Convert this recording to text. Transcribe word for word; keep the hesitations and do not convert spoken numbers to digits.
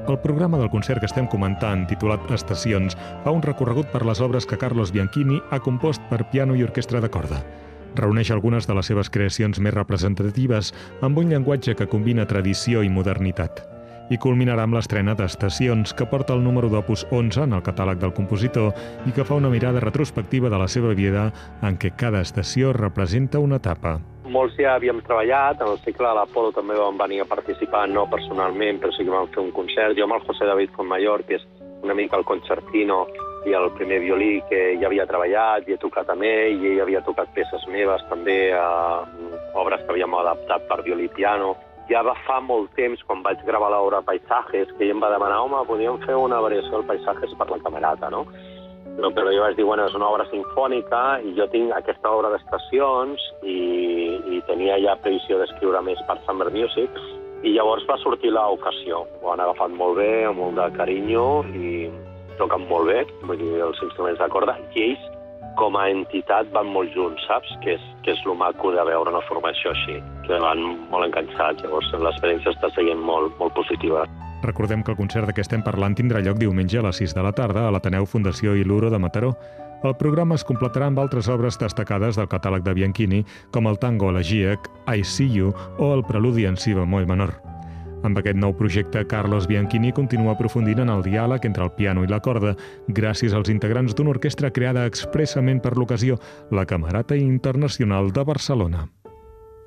El programa del concert que estem comentant, titulat Estacions, fa un recorregut per les obres que Carlos Bianchini ha compost per piano i orquestra de corda. Reuneix algunes de les seves creacions més representatives amb un llenguatge que combina tradició i modernitat. I culminarà amb l'estrena d'Estacions, que porta el número d'opus onze en el catàleg del compositor i que fa una mirada retrospectiva de la seva vida en què cada estació representa una etapa. Molts ja havíem treballat, en el cicle de l'Apolo també vam venir a participar, no personalment, però sí que vam fer un concert. Jo amb el José David Fontmayor, que és una mica el concertino i el primer violí, que ja havia treballat, i he tocat amb ell, i ell havia tocat peces meves també, eh, obres que havíem adaptat per violí i piano. Ja va fa molt temps, quan vaig gravar l'obra Paisajes, que ell em va demanar, home, podríem fer una variació del Paisajes per la camerata, no? Però, però jo vaig dir, bueno, és una obra sinfònica i jo tinc aquesta obra d'estacions i, i tenia ja previsió d'escriure més per Summer Music i llavors va sortir l'ocasió. Ho han agafat molt bé, amb molt de carinyo i toquen molt bé, vull dir, els instruments de corda, i ells com a entitat van molt junts, saps? Que és, que és lo maco de veure una formació així, que van molt enganxats, llavors l'experiència està seguint molt, molt positiva. Recordem que el concert de què estem parlant tindrà lloc diumenge a les sis de la tarda a l'Ateneu Fundació Iluro de Mataró. El programa es completarà amb altres obres destacades del catàleg de Bianchini, com el tango elegíac I See You o el preludi en si bemoll menor. Amb aquest nou projecte, Carlos Bianchini continua aprofundint en el diàleg entre el piano i la corda, gràcies als integrants d'una orquestra creada expressament per l'ocasió, la Camerata Internacional de Barcelona.